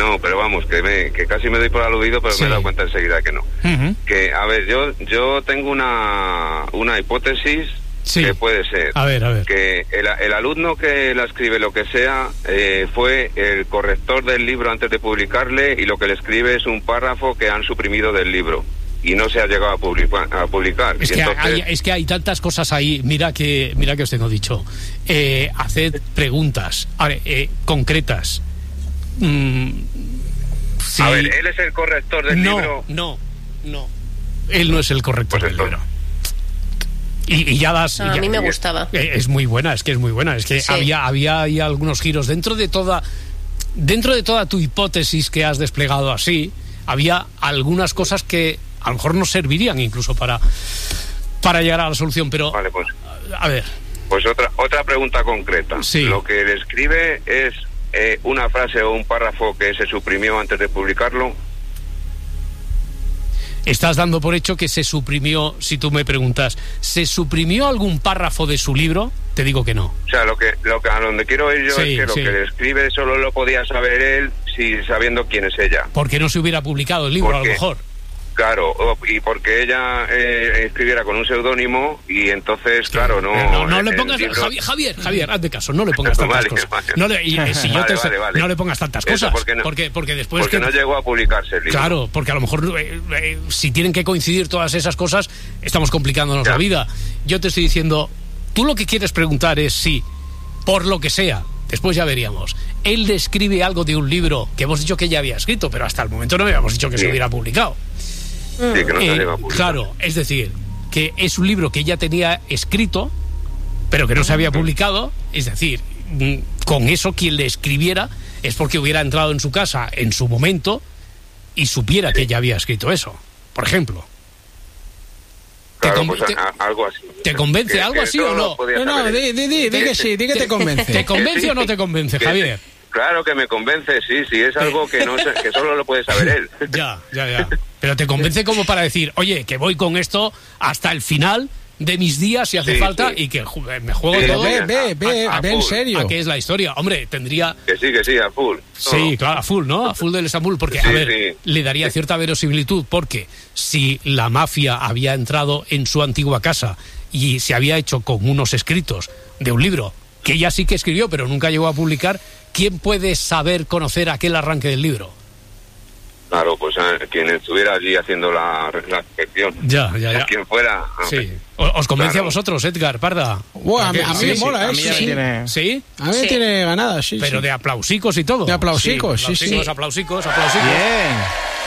no, pero vamos, que casi me doy por aludido, pero me he dado cuenta enseguida que no. Que, a ver, yo tengo una hipótesis que puede ser. A ver. Que el alumno que la escribe lo que sea, fue el corrector del libro antes de publicarle, y lo que le escribe es un párrafo que han suprimido del libro y no se ha llegado a publicar. Es que hay tantas cosas ahí. Mira que os tengo dicho. Haced preguntas concretas. Sí. A ver, ¿él es el corrector del libro? No. Él no es el corrector del libro. Y ya das... a mí me gustaba. Es muy buena, es que había ahí algunos giros. Dentro de toda tu hipótesis que has desplegado así, había algunas cosas que a lo mejor nos servirían incluso para llegar a la solución, pero... Vale, pues... A ver... Pues otra pregunta concreta. Sí. Lo que describe es una frase o un párrafo que se suprimió antes de publicarlo. Estás dando por hecho que se suprimió. Si tú me preguntas, ¿se suprimió algún párrafo de su libro? Te digo que no. O sea, lo que a donde quiero ir yo es que lo que describe solo lo podía saber él, sabiendo quién es ella. Porque no se hubiera publicado el libro, a lo mejor. Claro, y porque ella escribiera con un seudónimo, y entonces, claro, no le pongas... libro... Javier, hazme caso, no le pongas tantas cosas. Vale. No le pongas tantas cosas. Porque después... Porque no llegó a publicarse el libro. Claro, porque a lo mejor si tienen que coincidir todas esas cosas, estamos complicándonos la vida. Yo te estoy diciendo, tú lo que quieres preguntar es si, por lo que sea, después ya veríamos, él describe algo de un libro que hemos dicho que ya había escrito, pero hasta el momento no habíamos dicho que se hubiera publicado. Sí, que no se llegó a publicar. Claro, es decir, que es un libro que ella tenía escrito, pero que no se había publicado. Es decir, con eso quien le escribiera es porque hubiera entrado en su casa en su momento y supiera que ella había escrito eso, por ejemplo. Claro, algo así. ¿Te convence algo así o no? No, di que sí, di que te convence. ¿Te convence o no te convence, Javier? Claro que me convence, sí, es algo que que solo lo puede saber él. Ya. Pero te convence como para decir, oye, que voy con esto hasta el final de mis días si hace falta, y que me juego todo. Ve en serio. ¿A qué es la historia? Hombre, tendría... Que sí, a full. Sí, claro, a full, ¿no? A full del Estambul, porque, le daría cierta verosimilitud, porque si la mafia había entrado en su antigua casa y se había hecho con unos escritos de un libro que ella sí que escribió, pero nunca llegó a publicar, ¿quién puede conocer aquel arranque del libro? Claro, pues quien estuviera allí haciendo la inspección. Ya. Quien fuera. Sí. ¿Os convence a vosotros, Edgar, Parda? A mí me mola, ¿Sí? A mí me tiene ganada, sí. Pero de aplausicos y todo. De aplausicos, sí. Aplausicos. Bien.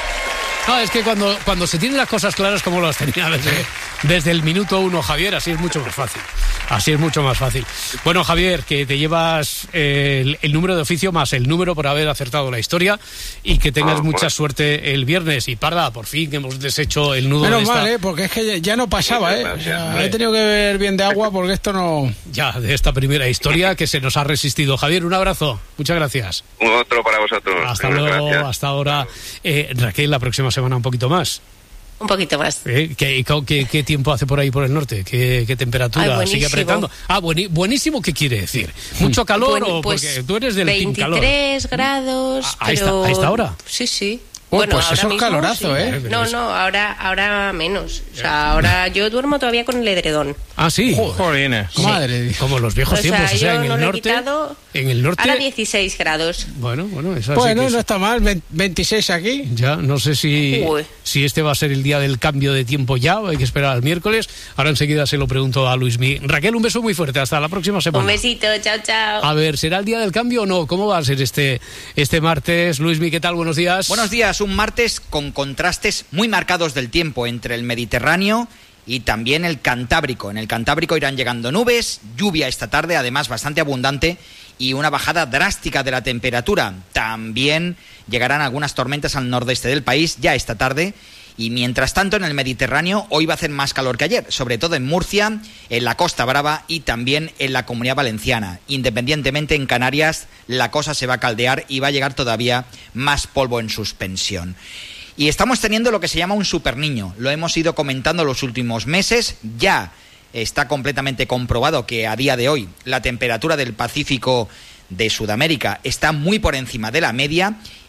No, es que cuando se tienen las cosas claras como las tenía desde el minuto 1 Javier, así es mucho más fácil. Bueno, Javier, que te llevas el número de oficio más el número por haber acertado la historia, y que tengas mucha suerte el viernes. Y Parda, por fin que hemos deshecho el nudo. Menos mal, porque es que ya no pasaba, O sea, he tenido que beber bien de agua porque esto no... Ya, de esta primera historia que se nos ha resistido. Javier, un abrazo. Muchas gracias. Otro para vosotros. Hasta luego, gracias. Hasta ahora. Raquel, la próxima semana un poquito más. Un poquito más. ¿Qué tiempo hace por ahí por el norte? ¿Qué temperatura sigue apretando? Buenísimo, ¿qué quiere decir? ¿Mucho calor o porque tú eres del team calor? 23 grados. ¿A esta hora? Sí. Bueno, pues eso es calorazo, sí. No, ahora menos. O sea, ahora yo duermo todavía con el edredón. Ah, sí. Joder, madre. Como los viejos tiempos. O sea, en el norte. En el norte. Ahora 16 grados. Bueno, eso no está mal. 26 aquí. Ya, no sé si este va a ser el día del cambio de tiempo ya, o hay que esperar al miércoles. Ahora enseguida se lo pregunto a Luismi. Raquel, un beso muy fuerte. Hasta la próxima semana. Un besito, chao. A ver, ¿será el día del cambio o no? ¿Cómo va a ser este martes? Luismi, ¿qué tal? Buenos días. Buenos días. Un martes con contrastes muy marcados del tiempo entre el Mediterráneo y también el Cantábrico. En el Cantábrico irán llegando nubes, lluvia esta tarde, además bastante abundante, y una bajada drástica de la temperatura. También llegarán algunas tormentas al nordeste del país ya esta tarde. Y mientras tanto, en el Mediterráneo hoy va a hacer más calor que ayer, sobre todo en Murcia, en la Costa Brava y también en la Comunidad Valenciana. Independientemente, en Canarias la cosa se va a caldear y va a llegar todavía más polvo en suspensión. Y estamos teniendo lo que se llama un superniño. Lo hemos ido comentando los últimos meses. Ya está completamente comprobado que a día de hoy la temperatura del Pacífico de Sudamérica está muy por encima de la media,